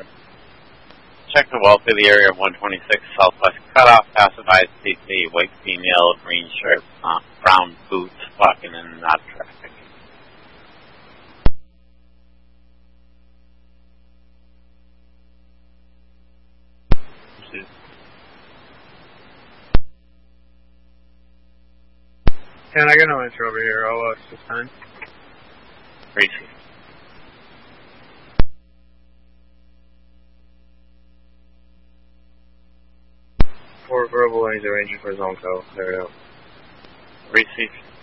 Check the well through the area of 126 Southwest Cutoff. Pacified CC. White female, green shirt, brown boots, walking in and out of traffic. Can I get no answer over here? OS this time. Receive. For verbal lanes arranging for zone code. There we go. Receive.